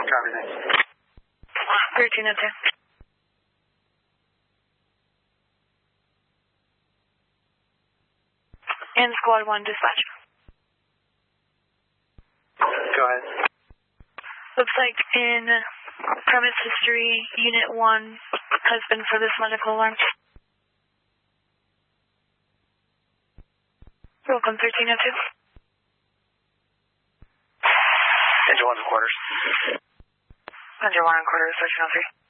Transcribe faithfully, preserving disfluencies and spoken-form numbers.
Copy that. thirteen oh two. And Squad one dispatch. Go ahead. Looks like in premise history, Unit one has been for this medical alarm. Welcome, thirteen oh two. Engine one and quarters. Engine one and quarters, thirteen oh three.